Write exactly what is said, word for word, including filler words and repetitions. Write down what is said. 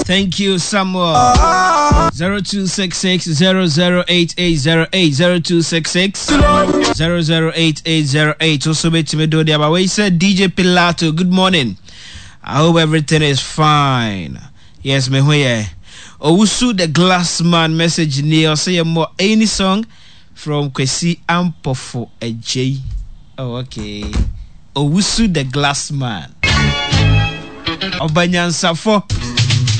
Thank you, Samuel. zero two six six zero zero eight eight zero eight zero two six six zero zero eight eight zero eight. Also, bet me do the about we said D J Pilato. Good morning. I hope everything is fine. Yes, me here. Owusu the Glass Man message near say more any song from Kwesi Ampofo Ej. Oh, okay. Owusu the Glass Man. Obanyansafo.